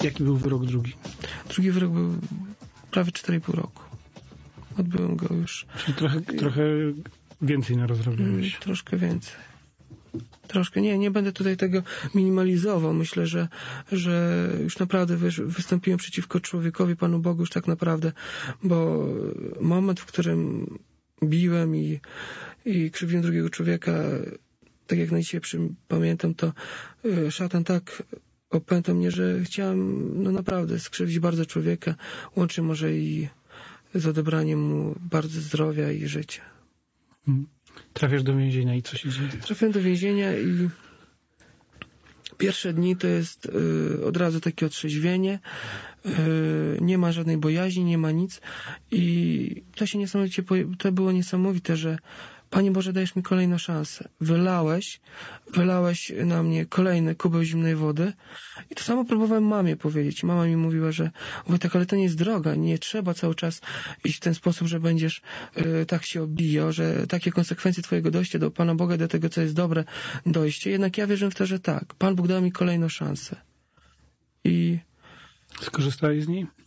Jaki był wyrok drugi? Drugi wyrok był prawie 4,5 roku. Odbyłem go już. Czyli trochę więcej narozrobiłeś. Troszkę więcej. Troszkę. Nie będę tutaj tego minimalizował. Myślę, że już naprawdę wystąpiłem przeciwko człowiekowi, Panu Bogu już tak naprawdę, bo moment, w którym biłem i krzywdziłem drugiego człowieka, tak jak na dzisiaj pamiętam, to szatan tak opętał mnie, że chciałem naprawdę skrzywdzić bardzo człowieka, łącznie może i z odebraniem mu bardzo zdrowia i życia. Trafiasz do więzienia i co się dzieje? Trafiłem do więzienia i pierwsze dni to jest od razu takie otrzeźwienie, nie ma żadnej bojaźni, nie ma nic i to było niesamowite, że Panie Boże, dajesz mi kolejną szansę. Wylałeś na mnie kolejny kubeł zimnej wody i to samo próbowałem mamie powiedzieć. Mama mi mówiła, że Wojtek, ale to nie jest droga, nie trzeba cały czas iść w ten sposób, że będziesz tak się obijał, że takie konsekwencje twojego dojścia do Pana Boga, do tego, co jest dobre dojście. Jednak ja wierzę w to, że tak. Pan Bóg dał mi kolejną szansę. I skorzystałeś z niej?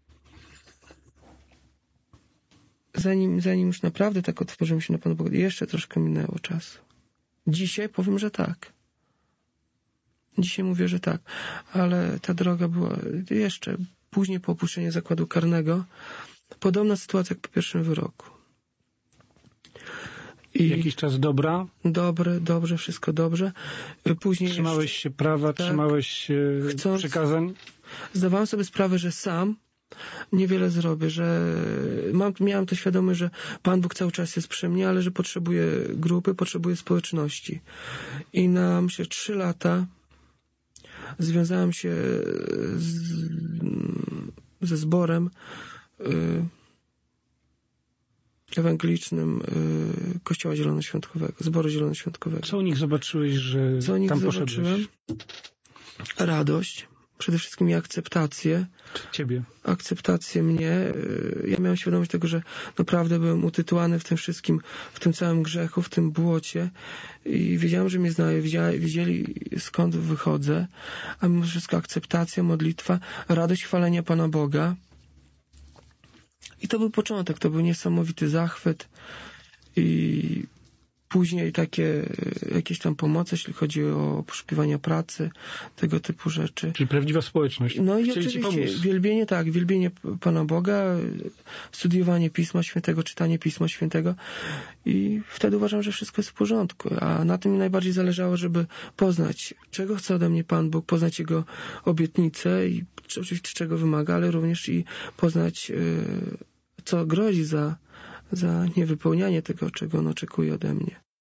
Zanim już naprawdę tak otworzyłem się na Pana Boga, jeszcze troszkę minęło czasu. Dzisiaj powiem, że tak. Dzisiaj mówię, że tak. Ale ta droga była jeszcze później po opuszczeniu zakładu karnego. Podobna sytuacja jak po pierwszym wyroku. I jakiś czas dobra? Dobrze, wszystko dobrze. Później trzymałeś się prawa, tak, trzymałeś się przykazań? Zdawałem sobie sprawę, że sam niewiele zrobię, że miałem to świadomość, że Pan Bóg cały czas jest przy mnie, ale że potrzebuję grupy, potrzebuję społeczności. I na, myślę, 3 lata związałem się ze zborem ewangelicznym Kościoła Zielonoświątkowego, Zboru Zielonoświątkowego. Co u nich zobaczyłeś, że tam poszedłeś? Radość. Przede wszystkim i akceptację. Ciebie. Akceptację mnie. Ja miałem świadomość tego, że naprawdę byłem utytułany w tym wszystkim, w tym całym grzechu, w tym błocie i wiedziałem, że mnie znają, wiedzieli skąd wychodzę, a mimo wszystko akceptacja, modlitwa, radość chwalenia Pana Boga. I to był początek, to był niesamowity zachwyt i później takie jakieś tam pomocy, jeśli chodzi o poszukiwania pracy, tego typu rzeczy. Czyli prawdziwa społeczność. No i oczywiście wielbienie Pana Boga, studiowanie Pisma Świętego, czytanie Pisma Świętego i wtedy uważam, że wszystko jest w porządku. A na tym mi najbardziej zależało, żeby poznać, czego chce ode mnie Pan Bóg, poznać Jego obietnice i oczywiście czego wymaga, ale również i poznać, co grozi za niewypełnianie tego, czego On oczekuje ode mnie.